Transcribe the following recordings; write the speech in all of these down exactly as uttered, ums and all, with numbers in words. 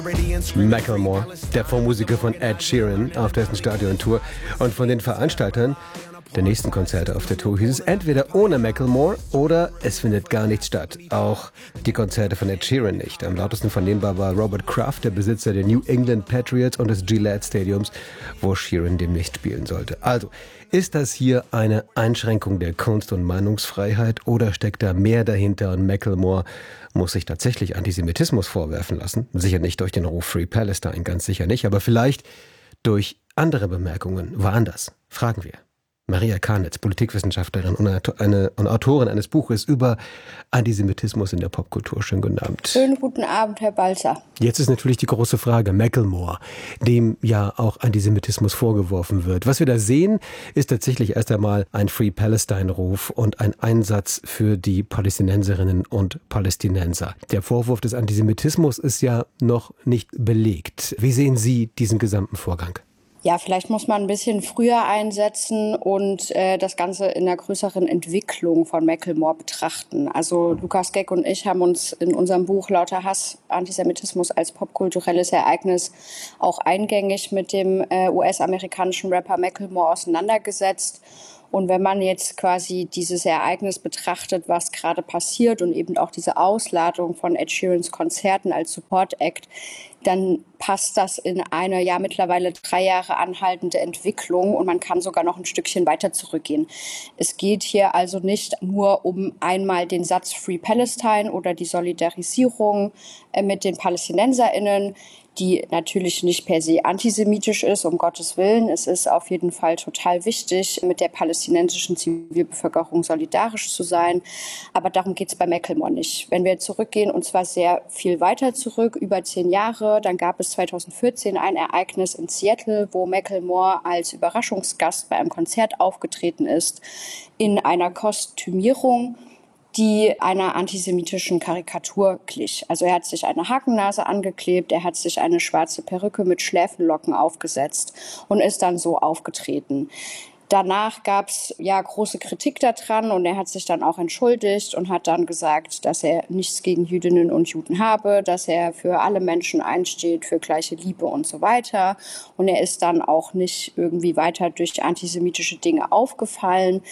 Macklemore, der Vormusiker von Ed Sheeran auf dessen Stadiontour und von den Veranstaltern der nächsten Konzerte auf der Tour hieß es entweder ohne Macklemore oder es findet gar nichts statt. Auch die Konzerte von Ed Sheeran nicht. Am lautesten vernehmbar war Robert Kraft, der Besitzer der New England Patriots und des Gillette Stadiums, wo Sheeran demnächst spielen sollte. Also, ist das hier eine Einschränkung der Kunst- und Meinungsfreiheit oder steckt da mehr dahinter und Macklemore muss sich tatsächlich Antisemitismus vorwerfen lassen? Sicher nicht durch den Ruf Free Palestine, ganz sicher nicht, aber vielleicht durch andere Bemerkungen. Woanders? Fragen wir. Maria Karnitz, Politikwissenschaftlerin und, eine, und Autorin eines Buches über Antisemitismus in der Popkultur. Schönen guten Abend. Schönen guten Abend, Herr Balzer. Jetzt ist natürlich die große Frage, Macklemore, dem ja auch Antisemitismus vorgeworfen wird. Was wir da sehen, ist tatsächlich erst einmal ein Free Palestine-Ruf und ein Einsatz für die Palästinenserinnen und Palästinenser. Der Vorwurf des Antisemitismus ist ja noch nicht belegt. Wie sehen Sie diesen gesamten Vorgang? Ja, vielleicht muss man ein bisschen früher einsetzen und äh, das Ganze in einer größeren Entwicklung von Macklemore betrachten. Also Lukas Geck und ich haben uns in unserem Buch Lauter Hass, Antisemitismus als popkulturelles Ereignis auch eingängig mit dem äh, U S-amerikanischen Rapper Macklemore auseinandergesetzt. Und wenn man jetzt quasi dieses Ereignis betrachtet, was gerade passiert und eben auch diese Ausladung von Ed Sheerans Konzerten als Support-Act, dann passt das in eine ja mittlerweile drei Jahre anhaltende Entwicklung und man kann sogar noch ein Stückchen weiter zurückgehen. Es geht hier also nicht nur um einmal den Satz Free Palestine oder die Solidarisierung mit den PalästinenserInnen, die natürlich nicht per se antisemitisch ist, um Gottes Willen. Es ist auf jeden Fall total wichtig, mit der palästinensischen Zivilbevölkerung solidarisch zu sein. Aber darum geht es bei Macklemore nicht. Wenn wir zurückgehen, und zwar sehr viel weiter zurück, über zehn Jahre, dann gab es zweitausendvierzehn ein Ereignis in Seattle, wo Macklemore als Überraschungsgast bei einem Konzert aufgetreten ist, in einer Kostümierung, die einer antisemitischen Karikatur glich. Also er hat sich eine Hakennase angeklebt, er hat sich eine schwarze Perücke mit Schläfenlocken aufgesetzt und ist dann so aufgetreten. Danach gab es ja große Kritik daran und er hat sich dann auch entschuldigt und hat dann gesagt, dass er nichts gegen Jüdinnen und Juden habe, dass er für alle Menschen einsteht, für gleiche Liebe und so weiter. Und er ist dann auch nicht irgendwie weiter durch antisemitische Dinge aufgefallen,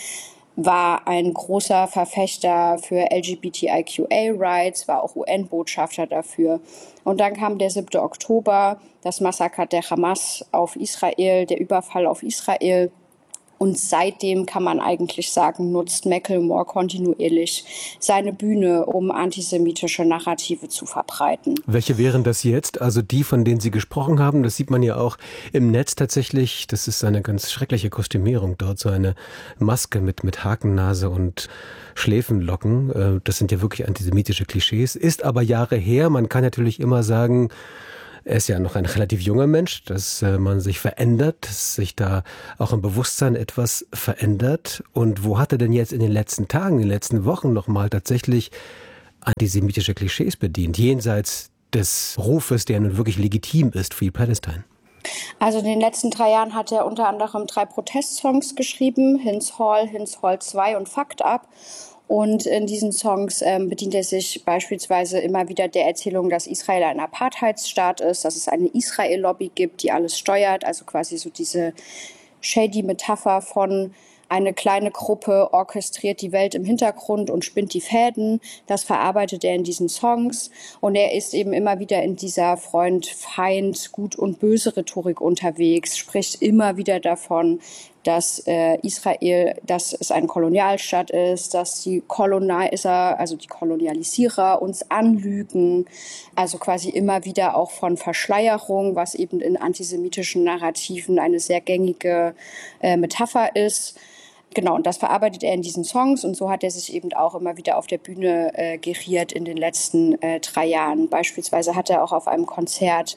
war ein großer Verfechter für L G B T I Q A-Rights, war auch U N-Botschafter dafür. Und dann kam der siebte Oktober, das Massaker der Hamas auf Israel, der Überfall auf Israel. Und seitdem kann man eigentlich sagen, nutzt Macklemore kontinuierlich seine Bühne, um antisemitische Narrative zu verbreiten. Welche wären das jetzt? Also die, von denen Sie gesprochen haben, das sieht man ja auch im Netz tatsächlich. Das ist eine ganz schreckliche Kostümierung dort, so eine Maske mit, mit Hakennase und Schläfenlocken. Das sind ja wirklich antisemitische Klischees. Ist aber Jahre her. Man kann natürlich immer sagen, er ist ja noch ein relativ junger Mensch, dass äh, man sich verändert, dass sich da auch im Bewusstsein etwas verändert. Und wo hat er denn jetzt in den letzten Tagen, in den letzten Wochen nochmal tatsächlich antisemitische Klischees bedient, jenseits des Rufes, der nun wirklich legitim ist, Free Palestine? Also in den letzten drei Jahren hat er unter anderem drei Protestsongs geschrieben, Hins Hall, Hins Hall zwei und Fucked Up. Und in diesen Songs ähm, bedient er sich beispielsweise immer wieder der Erzählung, dass Israel ein Apartheidsstaat ist, dass es eine Israel-Lobby gibt, die alles steuert. Also quasi so diese shady Metapher von eine kleine Gruppe orchestriert die Welt im Hintergrund und spinnt die Fäden. Das verarbeitet er in diesen Songs. Und er ist eben immer wieder in dieser Freund, Feind, Gut und Böse Rhetorik unterwegs, spricht immer wieder davon, dass äh, Israel, dass es ein Kolonialstaat ist, dass die Koloniser, also die Kolonialisierer uns anlügen, also quasi immer wieder auch von Verschleierung, was eben in antisemitischen Narrativen eine sehr gängige äh, Metapher ist. Genau, und das verarbeitet er in diesen Songs und so hat er sich eben auch immer wieder auf der Bühne äh, geriert in den letzten äh, drei Jahren. Beispielsweise hat er auch auf einem Konzert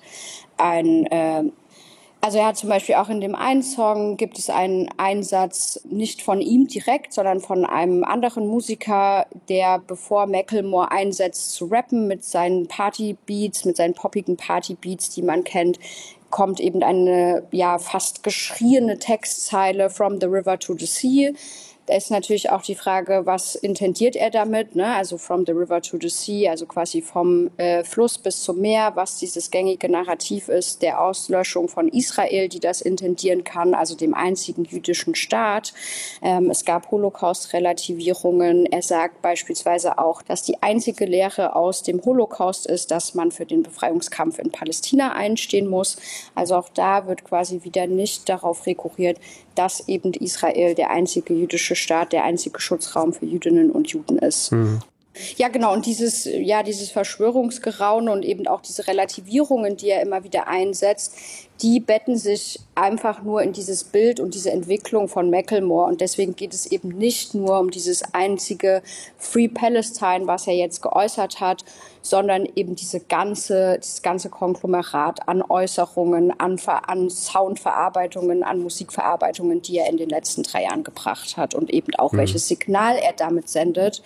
ein äh, Also er hat zum Beispiel auch in dem einen Song gibt es einen Einsatz nicht von ihm direkt, sondern von einem anderen Musiker, der bevor Macklemore einsetzt zu rappen mit seinen Partybeats, mit seinen poppigen Partybeats, die man kennt, kommt eben eine ja fast geschrieene Textzeile From the River to the Sea. Da ist natürlich auch die Frage, was intendiert er damit, ne? Also from the river to the sea, also quasi vom äh, Fluss bis zum Meer, was dieses gängige Narrativ ist, der Auslöschung von Israel, die das intendieren kann, also dem einzigen jüdischen Staat. Ähm, es gab Holocaust-Relativierungen. Er sagt beispielsweise auch, dass die einzige Lehre aus dem Holocaust ist, dass man für den Befreiungskampf in Palästina einstehen muss. Also auch da wird quasi wieder nicht darauf rekurriert, dass eben Israel der einzige jüdische Staat, der einzige Schutzraum für Jüdinnen und Juden ist. Mhm. Ja, genau. Und dieses, ja, dieses Verschwörungsgeraune und eben auch diese Relativierungen, die er immer wieder einsetzt, die betten sich einfach nur in dieses Bild und diese Entwicklung von Macklemore. Und deswegen geht es eben nicht nur um dieses einzige Free Palestine, was er jetzt geäußert hat, sondern eben diese ganze, dieses ganze Konglomerat an Äußerungen, an, an Soundverarbeitungen, an Musikverarbeitungen, die er in den letzten drei Jahren gebracht hat und eben auch, mhm. welches Signal er damit sendet.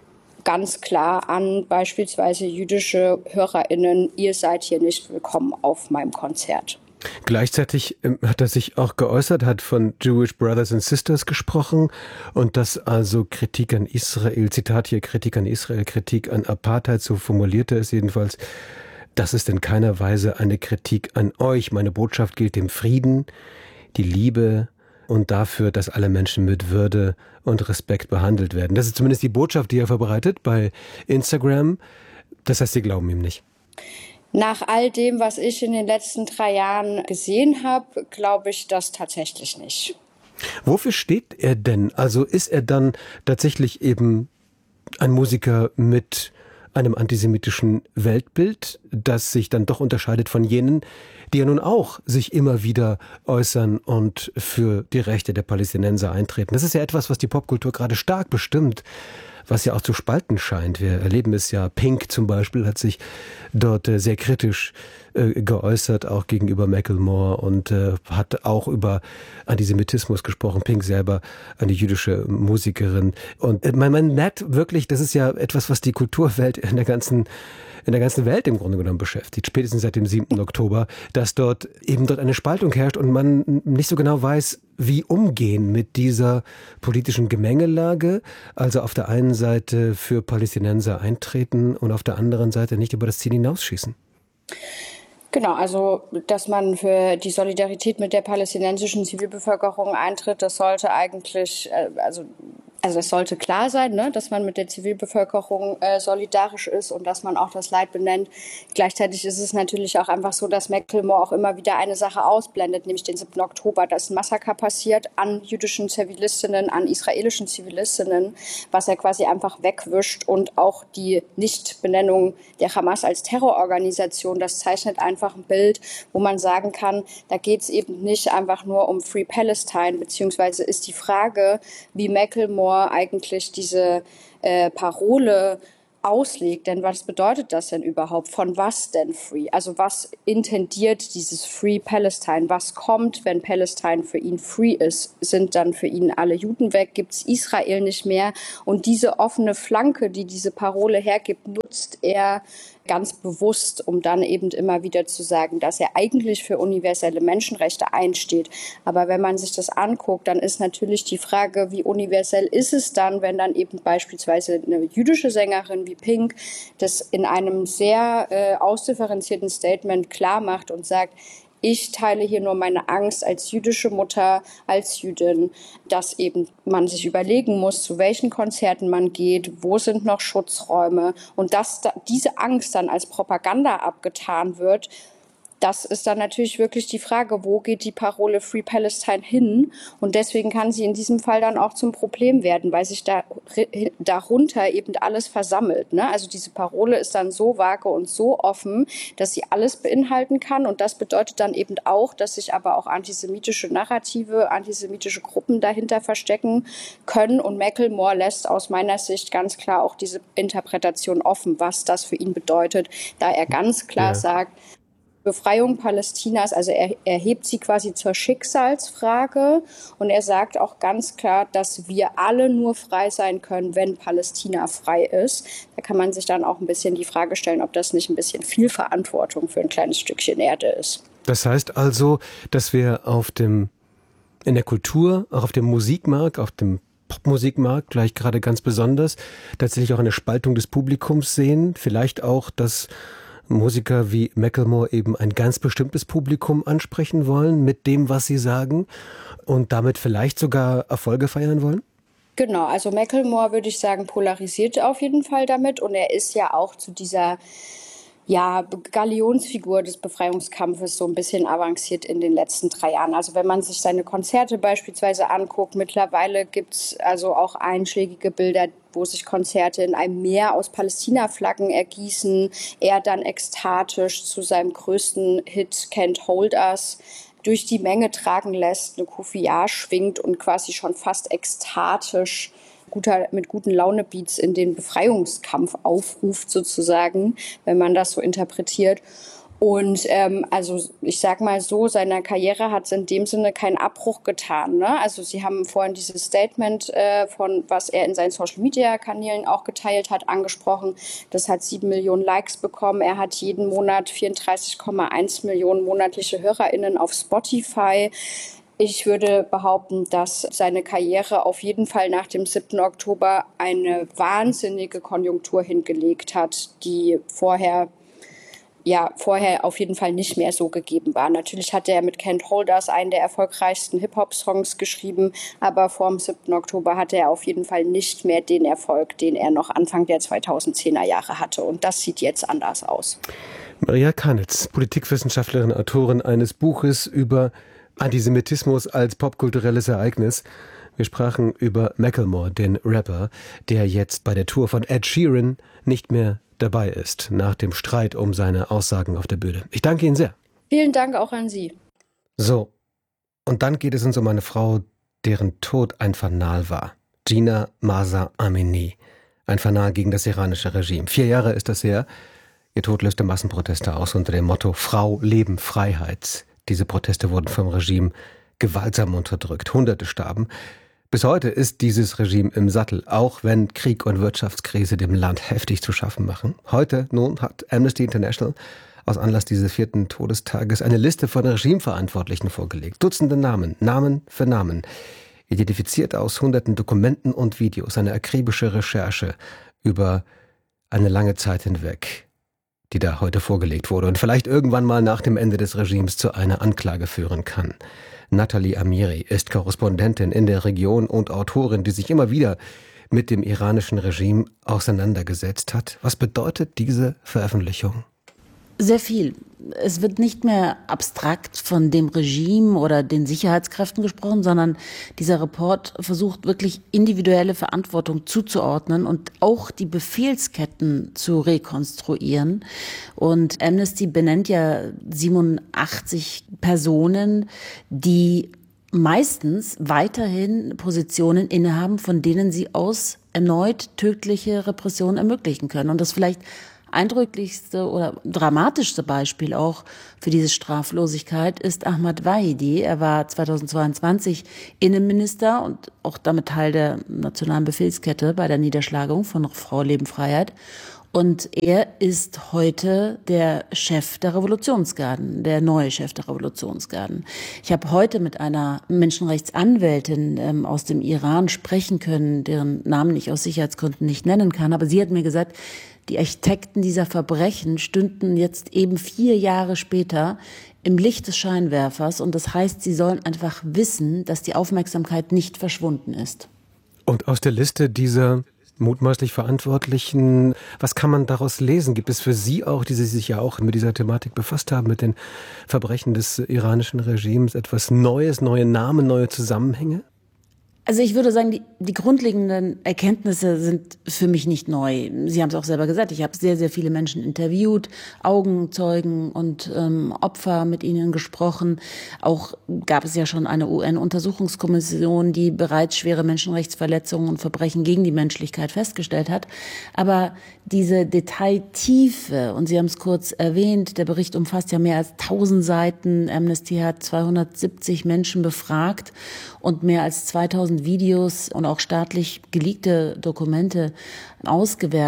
Ganz klar an beispielsweise jüdische HörerInnen, ihr seid hier nicht willkommen auf meinem Konzert. Gleichzeitig ähm, hat er sich auch geäußert, hat von Jewish Brothers and Sisters gesprochen und das also Kritik an Israel, Zitat hier, Kritik an Israel, Kritik an Apartheid, so formulierte er es jedenfalls. Das ist in keiner Weise eine Kritik an euch. Meine Botschaft gilt dem Frieden, die Liebe und dafür, dass alle Menschen mit Würde und Respekt behandelt werden. Das ist zumindest die Botschaft, die er verbreitet bei Instagram. Das heißt, Sie glauben ihm nicht. Nach all dem, was ich in den letzten drei Jahren gesehen habe, glaube ich das tatsächlich nicht. Wofür steht er denn? Also ist er dann tatsächlich eben ein Musiker mit einem antisemitischen Weltbild, das sich dann doch unterscheidet von jenen, die ja nun auch sich immer wieder äußern und für die Rechte der Palästinenser eintreten? Das ist ja etwas, was die Popkultur gerade stark bestimmt, was ja auch zu spalten scheint. Wir erleben es ja, Pink zum Beispiel hat sich dort äh, sehr kritisch äh, geäußert, auch gegenüber Macklemore und äh, hat auch über Antisemitismus gesprochen. Pink selber, eine jüdische Musikerin. Und äh, man, man merkt wirklich, das ist ja etwas, was die Kulturwelt in der ganzen in der ganzen Welt im Grunde genommen beschäftigt, spätestens seit dem siebten Oktober, dass dort eben dort eine Spaltung herrscht und man nicht so genau weiß, wie umgehen mit dieser politischen Gemengelage. Also auf der einen Seite für Palästinenser eintreten und auf der anderen Seite nicht über das Ziel hinausschießen. Genau, also dass man für die Solidarität mit der palästinensischen Zivilbevölkerung eintritt, das sollte eigentlich, also Also es sollte klar sein, ne, dass man mit der Zivilbevölkerung äh, solidarisch ist und dass man auch das Leid benennt. Gleichzeitig ist es natürlich auch einfach so, dass Macklemore auch immer wieder eine Sache ausblendet, nämlich den siebten Oktober, dass ein Massaker passiert an jüdischen Zivilistinnen, an israelischen Zivilistinnen, was er quasi einfach wegwischt, und auch die Nichtbenennung der Hamas als Terrororganisation, das zeichnet einfach ein Bild, wo man sagen kann, da geht es eben nicht einfach nur um Free Palestine, beziehungsweise ist die Frage, wie Macklemore eigentlich diese äh, Parole auslegt. Denn was bedeutet das denn überhaupt? Von was denn free? Also was intendiert dieses Free Palestine? Was kommt, wenn Palestine für ihn free ist? Sind dann für ihn alle Juden weg? Gibt es Israel nicht mehr? Und diese offene Flanke, die diese Parole hergibt, nutzt er ganz bewusst, um dann eben immer wieder zu sagen, dass er eigentlich für universelle Menschenrechte einsteht. Aber wenn man sich das anguckt, dann ist natürlich die Frage, wie universell ist es dann, wenn dann eben beispielsweise eine jüdische Sängerin wie Pink das in einem sehr äh, ausdifferenzierten Statement klar macht und sagt, ich teile hier nur meine Angst als jüdische Mutter, als Jüdin, dass eben man sich überlegen muss, zu welchen Konzerten man geht, wo sind noch Schutzräume, und dass da diese Angst dann als Propaganda abgetan wird. Das ist dann natürlich wirklich die Frage, wo geht die Parole Free Palestine hin? Und deswegen kann sie in diesem Fall dann auch zum Problem werden, weil sich da, darunter eben alles versammelt, ne? Also diese Parole ist dann so vage und so offen, dass sie alles beinhalten kann. Und das bedeutet dann eben auch, dass sich aber auch antisemitische Narrative, antisemitische Gruppen dahinter verstecken können. Und Macklemore lässt aus meiner Sicht ganz klar auch diese Interpretation offen, was das für ihn bedeutet, da er ganz klar ja. sagt, Befreiung Palästinas, also er, er hebt sie quasi zur Schicksalsfrage, und er sagt auch ganz klar, dass wir alle nur frei sein können, wenn Palästina frei ist. Da kann man sich dann auch ein bisschen die Frage stellen, ob das nicht ein bisschen viel Verantwortung für ein kleines Stückchen Erde ist. Das heißt also, dass wir auf dem, in der Kultur, auch auf dem Musikmarkt, auf dem Popmusikmarkt, vielleicht gerade ganz besonders, tatsächlich auch eine Spaltung des Publikums sehen, vielleicht auch, dass Musiker wie Macklemore eben ein ganz bestimmtes Publikum ansprechen wollen mit dem, was sie sagen und damit vielleicht sogar Erfolge feiern wollen? Genau, also Macklemore, würde ich sagen, polarisiert auf jeden Fall damit und er ist ja auch zu dieser ja, Galionsfigur des Befreiungskampfes so ein bisschen avanciert in den letzten drei Jahren. Also wenn man sich seine Konzerte beispielsweise anguckt, mittlerweile gibt's also auch einschlägige Bilder, wo sich Konzerte in einem Meer aus Palästina-Flaggen ergießen. Er dann ekstatisch zu seinem größten Hit Can't Hold Us durch die Menge tragen lässt, eine Kufiyar schwingt und quasi schon fast ekstatisch guter, mit guten Laune-Beats in den Befreiungskampf aufruft sozusagen, wenn man das so interpretiert. Und ähm, also ich sag mal so, seiner Karriere hat es in dem Sinne keinen Abbruch getan. Ne? Also Sie haben vorhin dieses Statement äh, von, was er in seinen Social-Media-Kanälen auch geteilt hat, angesprochen. Das hat sieben Millionen Likes bekommen. Er hat jeden Monat vierunddreißig Komma eins Millionen monatliche HörerInnen auf Spotify. Ich würde behaupten, dass seine Karriere auf jeden Fall nach dem siebten Oktober eine wahnsinnige Konjunktur hingelegt hat, die vorher ja vorher auf jeden Fall nicht mehr so gegeben war. Natürlich hatte er mit Can't Hold Us einen der erfolgreichsten Hip-Hop-Songs geschrieben, aber vor dem siebten Oktober hatte er auf jeden Fall nicht mehr den Erfolg, den er noch Anfang der zweitausendzehner Jahre hatte. Und das sieht jetzt anders aus. Maria Kanitz, Politikwissenschaftlerin, Autorin eines Buches über Antisemitismus als popkulturelles Ereignis. Wir sprachen über Macklemore, den Rapper, der jetzt bei der Tour von Ed Sheeran nicht mehr dabei ist, nach dem Streit um seine Aussagen auf der Bühne. Ich danke Ihnen sehr. Vielen Dank auch an Sie. So, und dann geht es uns um eine Frau, deren Tod ein Fanal war. Jina Mahsa Amini. Ein Fanal gegen das iranische Regime. Vier Jahre ist das her. Ihr Tod löste Massenproteste aus unter dem Motto Frau, Leben, Freiheit. Diese Proteste wurden vom Regime gewaltsam unterdrückt. Hunderte starben. Bis heute ist dieses Regime im Sattel, auch wenn Krieg und Wirtschaftskrise dem Land heftig zu schaffen machen. Heute nun hat Amnesty International aus Anlass dieses vierten Todestages eine Liste von Regimeverantwortlichen vorgelegt. Dutzende Namen, Namen für Namen. Identifiziert aus hunderten Dokumenten und Videos. Eine akribische Recherche über eine lange Zeit hinweg, die da heute vorgelegt wurde und vielleicht irgendwann mal nach dem Ende des Regimes zu einer Anklage führen kann. Nathalie Amiri ist Korrespondentin in der Region und Autorin, die sich immer wieder mit dem iranischen Regime auseinandergesetzt hat. Was bedeutet diese Veröffentlichung? Sehr viel. Es wird nicht mehr abstrakt von dem Regime oder den Sicherheitskräften gesprochen, sondern dieser Report versucht wirklich individuelle Verantwortung zuzuordnen und auch die Befehlsketten zu rekonstruieren. Und Amnesty benennt ja siebenundachtzig Personen, die meistens weiterhin Positionen innehaben, von denen sie aus erneut tödliche Repressionen ermöglichen können. Und das vielleicht eindrücklichste oder dramatischste Beispiel auch für diese Straflosigkeit ist Ahmad Vahidi. Er war zweitausendzweiundzwanzig Innenminister und auch damit Teil der nationalen Befehlskette bei der Niederschlagung von Frau, Leben, Freiheit. Und er ist heute der Chef der Revolutionsgarden, der neue Chef der Revolutionsgarden. Ich habe heute mit einer Menschenrechtsanwältin ähm, aus dem Iran sprechen können, deren Namen ich aus Sicherheitsgründen nicht nennen kann. Aber sie hat mir gesagt, die Architekten dieser Verbrechen stünden jetzt eben vier Jahre später im Licht des Scheinwerfers. Und das heißt, sie sollen einfach wissen, dass die Aufmerksamkeit nicht verschwunden ist. Und aus der Liste dieser mutmaßlich Verantwortlichen, was kann man daraus lesen? Gibt es für Sie auch, die Sie sich ja auch mit dieser Thematik befasst haben, mit den Verbrechen des iranischen Regimes, etwas Neues, neue Namen, neue Zusammenhänge? Also ich würde sagen, die, die grundlegenden Erkenntnisse sind für mich nicht neu. Sie haben es auch selber gesagt, ich habe sehr, sehr viele Menschen interviewt, Augenzeugen und ähm, Opfer mit ihnen gesprochen. Auch gab es ja schon eine U N-Untersuchungskommission, die bereits schwere Menschenrechtsverletzungen und Verbrechen gegen die Menschlichkeit festgestellt hat. Aber diese Detailtiefe, und Sie haben es kurz erwähnt, der Bericht umfasst ja mehr als tausend Seiten. Amnesty hat zweihundertsiebzig Menschen befragt und mehr als zweitausend Videos und auch staatlich geleakte Dokumente ausgewertet.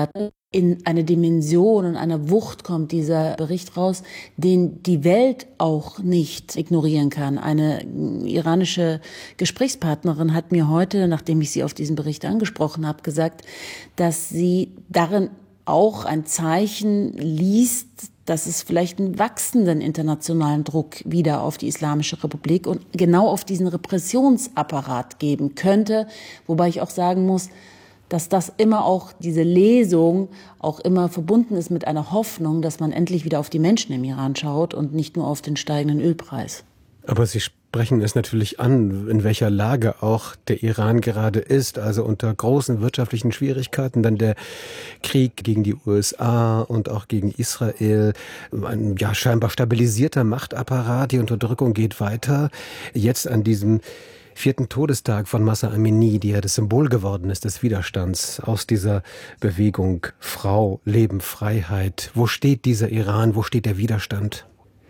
in eine Dimension und eine Wucht kommt dieser Bericht raus, den die Welt auch nicht ignorieren kann. Eine iranische Gesprächspartnerin hat mir heute, nachdem ich sie auf diesen Bericht angesprochen habe, gesagt, dass sie darin auch ein Zeichen liest, dass es vielleicht einen wachsenden internationalen Druck wieder auf die Islamische Republik und genau auf diesen Repressionsapparat geben könnte. Wobei ich auch sagen muss, dass das immer auch, diese Lesung auch immer verbunden ist mit einer Hoffnung, dass man endlich wieder auf die Menschen im Iran schaut und nicht nur auf den steigenden Ölpreis. Aber Sie sprechen es natürlich an, in welcher Lage auch der Iran gerade ist, also unter großen wirtschaftlichen Schwierigkeiten, dann der Krieg gegen die U S A und auch gegen Israel, ein ja scheinbar stabilisierter Machtapparat, die Unterdrückung geht weiter. Jetzt an diesem vierten Todestag von Mahsa Amini, die ja das Symbol geworden ist des Widerstands aus dieser Bewegung Frau, Leben, Freiheit. Wo steht dieser Iran? Wo steht der Widerstand?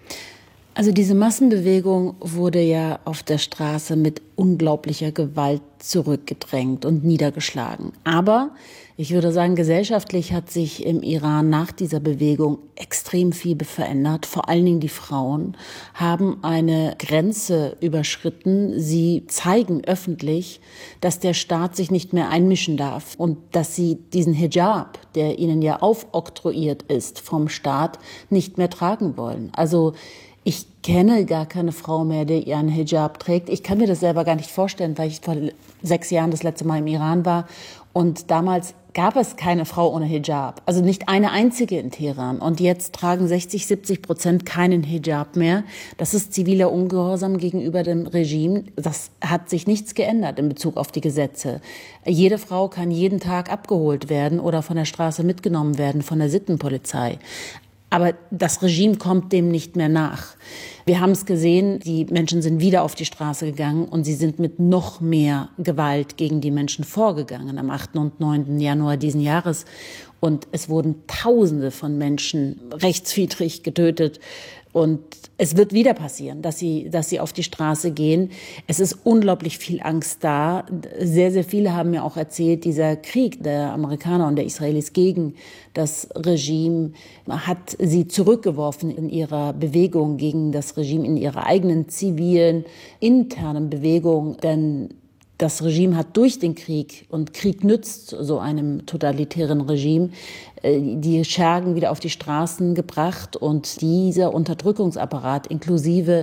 Also diese Massenbewegung wurde ja auf der Straße mit unglaublicher Gewalt zurückgedrängt und niedergeschlagen. Aber ich würde sagen, gesellschaftlich hat sich im Iran nach dieser Bewegung extrem viel verändert. Vor allen Dingen die Frauen haben eine Grenze überschritten. Sie zeigen öffentlich, dass der Staat sich nicht mehr einmischen darf und dass sie diesen Hijab, der ihnen ja aufoktroyiert ist vom Staat, nicht mehr tragen wollen. Also ich kenne gar keine Frau mehr, die ihren Hijab trägt. Ich kann mir das selber gar nicht vorstellen, weil ich vor sechs Jahren das letzte Mal im Iran war. Und damals gab es keine Frau ohne Hijab. Also nicht eine einzige in Teheran. Und jetzt tragen sechzig, siebzig Prozent keinen Hijab mehr. Das ist ziviler Ungehorsam gegenüber dem Regime. Das hat sich nichts geändert in Bezug auf die Gesetze. Jede Frau kann jeden Tag abgeholt werden oder von der Straße mitgenommen werden von der Sittenpolizei. Aber das Regime kommt dem nicht mehr nach. Wir haben es gesehen, die Menschen sind wieder auf die Straße gegangen und sie sind mit noch mehr Gewalt gegen die Menschen vorgegangen am achten und neunten Januar diesen Jahres. Und es wurden Tausende von Menschen rechtswidrig getötet. Und es wird wieder passieren, dass sie, dass sie auf die Straße gehen. Es ist unglaublich viel Angst da. Sehr, sehr viele haben mir auch erzählt, dieser Krieg der Amerikaner und der Israelis gegen das Regime hat sie zurückgeworfen in ihrer Bewegung gegen das Regime, in ihrer eigenen zivilen, internen Bewegung. Denn das Regime hat durch den Krieg, und Krieg nützt so einem totalitären Regime, die Schergen wieder auf die Straßen gebracht und dieser Unterdrückungsapparat inklusive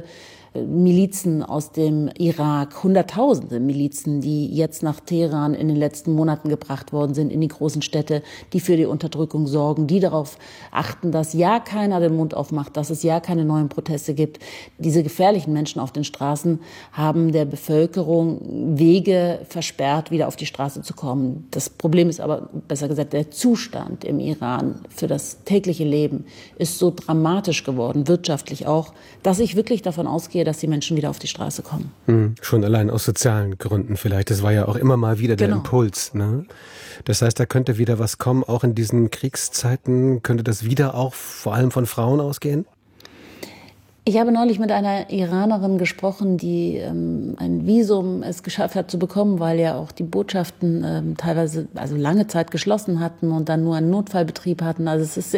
Milizen aus dem Irak, Hunderttausende Milizen, die jetzt nach Teheran in den letzten Monaten gebracht worden sind, in die großen Städte, die für die Unterdrückung sorgen, die darauf achten, dass ja keiner den Mund aufmacht, dass es ja keine neuen Proteste gibt. Diese gefährlichen Menschen auf den Straßen haben der Bevölkerung Wege versperrt, wieder auf die Straße zu kommen. Das Problem ist aber, besser gesagt, der Zustand im Iran für das tägliche Leben ist so dramatisch geworden, wirtschaftlich auch, dass ich wirklich davon ausgehe, dass die Menschen wieder auf die Straße kommen. Hm, schon allein aus sozialen Gründen vielleicht. Das war ja auch immer mal wieder der Genau. Impuls. Ne? Das heißt, da könnte wieder was kommen. Auch in diesen Kriegszeiten könnte das wieder auch vor allem von Frauen ausgehen? Ich habe neulich mit einer Iranerin gesprochen, die ähm, ein Visum es geschafft hat zu bekommen, weil ja auch die Botschaften ähm, teilweise also lange Zeit geschlossen hatten und dann nur einen Notfallbetrieb hatten. Also es ist